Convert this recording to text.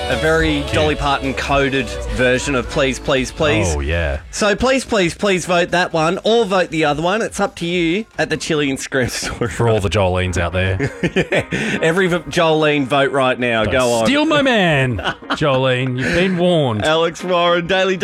A very Dolly Parton coded version of Please, Please, Please. Oh, yeah. So please vote that one or vote the other one. It's up to you at the Chili and Scram story. For all the Jolenes out there. Every Jolene vote right now. Go on. Steal my man, Jolene. You've been warned. Alex Warren, Daily